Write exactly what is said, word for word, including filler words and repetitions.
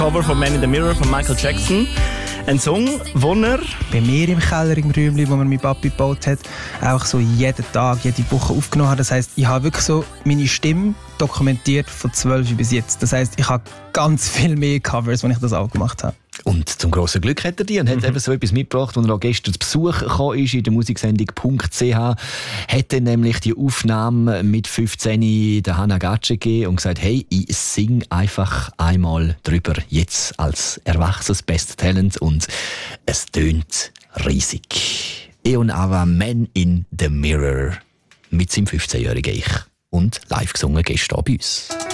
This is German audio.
Cover von Man in the Mirror von Michael Jackson. Ein Song, den er bei mir im Keller, im Räumchen, wo mir mein Papi gebaut hat, auch so jeden Tag, jede Woche aufgenommen hat. Das heisst, ich habe wirklich so meine Stimme dokumentiert von zwölf bis jetzt. Das heisst, ich habe ganz viel mehr Covers, als ich das auch gemacht habe. Und zum grossen Glück hat er die und hat mhm. eben so etwas mitgebracht, als er auch gestern zu Besuch kam ist in der Musiksendung Punkt C H, hat er nämlich die Aufnahme mit fünfzehn der Hannah Gatsche gegeben und gesagt, hey, ich sing einfach einmal drüber, jetzt als erwachsenes Best Talent, und es tönt riesig. Eon Ava, Man in the Mirror, mit seinem fünfzehnjährigen Ich, und live gesungen gestern bei uns.